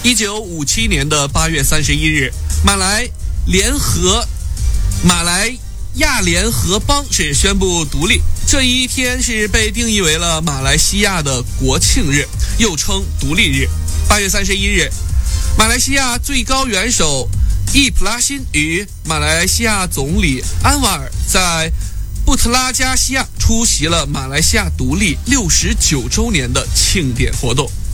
1957年的8月31日，马来亚联合邦是宣布独立。这一天是被定义为了马来西亚的国庆日，又称独立日。8月31日，马来西亚最高元首易普拉辛与马来西亚总理安瓦尔在布特拉加西亚出席了马来西亚独立69周年的庆典活动。